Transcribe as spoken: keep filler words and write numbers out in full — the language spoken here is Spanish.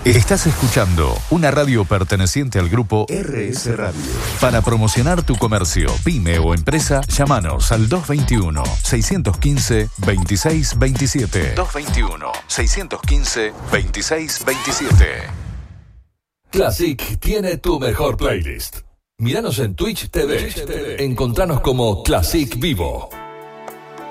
Estás escuchando una radio perteneciente al grupo R S Radio. Para promocionar tu comercio, pyme o empresa, llámanos al dos veintiuno, seiscientos quince, veintiséis veintisiete. dos veintiuno, seiscientos quince, veintiséis veintisiete. Classic tiene tu mejor playlist. Míranos en Twitch T V. Encontranos como Classic Vivo.